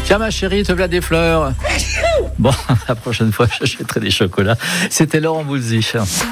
Tiens ma chérie, te voilà des fleurs. Bon, la prochaine fois, j'achèterai des chocolats. C'était Laurent Boulzy.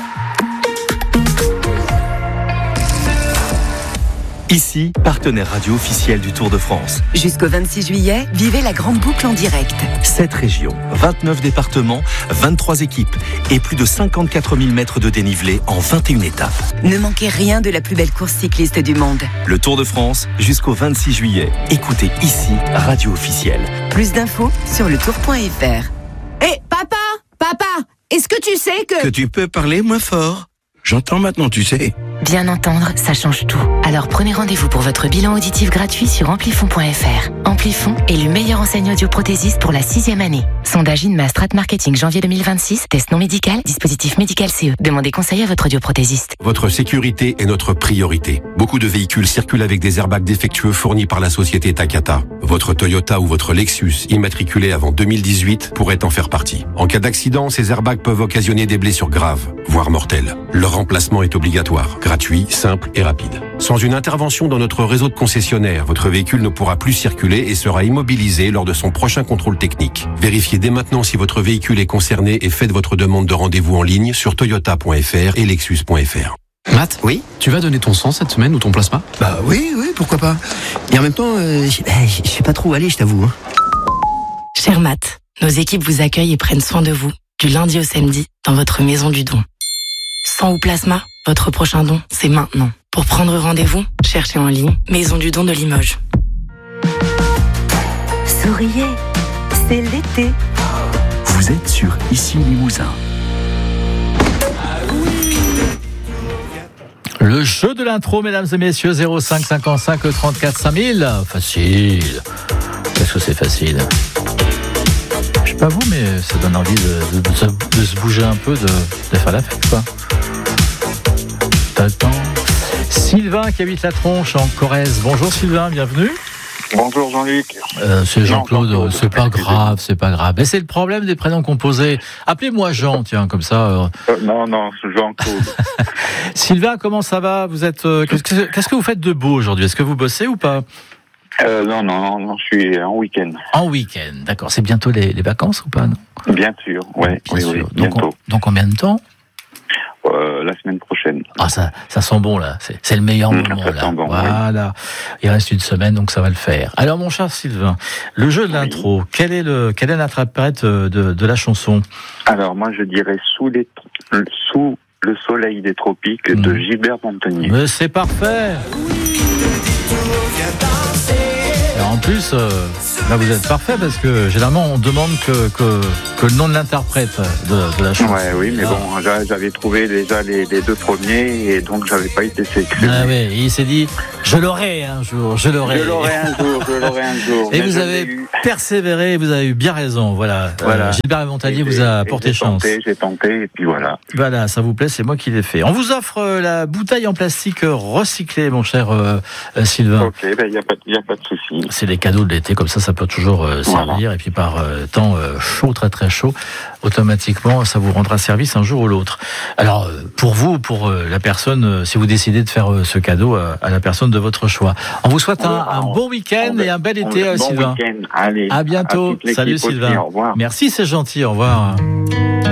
Ici, partenaire radio officiel du Tour de France. Jusqu'au 26 juillet, vivez la grande boucle en direct. 7 régions, 29 départements, 23 équipes et plus de 54 000 mètres de dénivelé en 21 étapes. Ne manquez rien de la plus belle course cycliste du monde. Le Tour de France, jusqu'au 26 juillet. Écoutez ici, radio officielle. Plus d'infos sur letour.fr. Hé, papa, est-ce que tu sais que tu peux parler moins fort? J'entends maintenant, tu sais. Bien entendre, ça change tout. Alors prenez rendez-vous pour votre bilan auditif gratuit sur amplifon.fr. Amplifon est le meilleur enseigne audioprothésiste pour la 6e année. Sondage INMA Strat Marketing janvier 2026. Test non médical, dispositif médical CE. Demandez conseil à votre audioprothésiste. Votre sécurité est notre priorité. Beaucoup de véhicules circulent avec des airbags défectueux fournis par la société Takata. Votre Toyota ou votre Lexus, immatriculé avant 2018, pourrait en faire partie. En cas d'accident, ces airbags peuvent occasionner des blessures graves, voire mortelles. Leur remplacement est obligatoire, gratuit, simple et rapide. Sans une intervention dans notre réseau de concessionnaires, votre véhicule ne pourra plus circuler et sera immobilisé lors de son prochain contrôle technique. Vérifiez dès maintenant si votre véhicule est concerné et faites votre demande de rendez-vous en ligne sur toyota.fr et lexus.fr. Matt, oui, tu vas donner ton sang cette semaine ou ton plasma? Bah oui, pourquoi pas. Et en même temps, je sais pas trop où aller, je t'avoue. Cher Matt, nos équipes vous accueillent et prennent soin de vous, du lundi au samedi, dans votre maison du don. Sang ou plasma, votre prochain don, c'est maintenant. Pour prendre rendez-vous, cherchez en ligne Maison du don de Limoges. Souriez, c'est l'été. Vous êtes sur Ici Limousin. Le jeu de l'intro, mesdames et messieurs, 05 55 34 5000. Facile. Qu'est-ce que c'est facile? Je sais pas vous, mais ça donne envie de se bouger un peu, de faire la fête, quoi. T'as le temps. Sylvain qui habite la Tronche en Corrèze. Bonjour Sylvain, bienvenue. Bonjour Jean-Luc. C'est Jean-Claude, c'est pas grave. Mais c'est le problème des prénoms composés. Appelez-moi Jean, tiens, comme ça. Non, c'est Jean-Claude. Sylvain, comment ça va? Vous êtes qu'est-ce que vous faites de beau aujourd'hui? Est-ce que vous bossez ou pas? Non, je suis en week-end. En week-end, d'accord. C'est bientôt les vacances ou pas, non? Bien sûr, ouais. Bien sûr. Oui, bientôt. Donc combien de temps? La semaine prochaine. Ah, ça sent bon, là. C'est le meilleur moment, ça là. Sent bon, voilà. Oui. Il reste une semaine, donc ça va le faire. Alors, mon cher Sylvain, le jeu de l'intro, quelle est l'interprète de la chanson? Alors, moi, je dirais Sous le soleil des tropiques de Gilbert Montagnier. Mais c'est parfait! Alors en plus, là vous êtes parfait parce que généralement on demande que le nom de l'interprète de la chanson. Ouais, oui, mais bon, j'avais trouvé déjà les deux premiers et donc j'avais pas été sélectionné. Ah oui, il s'est dit, je l'aurai un jour. Et vous avez persévéré, vous avez eu bien raison, voilà. Gilbert Montagnier vous a porté chance. J'ai tenté et puis voilà. Voilà, ça vous plaît, c'est moi qui l'ai fait. On vous offre la bouteille en plastique recyclée, mon cher Sylvain. Ok, il n'y a pas de souci. C'est les cadeaux de l'été, comme ça peut toujours servir. Voilà. Et puis par temps chaud, très très chaud, automatiquement, ça vous rendra service un jour ou l'autre. Alors, pour vous, pour la personne, si vous décidez de faire ce cadeau à la personne de votre choix. On vous souhaite un bon week-end et un bel été, Sylvain. Bon week-end. Allez, à bientôt. Salut Sylvain. Aussi, au revoir. Merci, c'est gentil. Au revoir.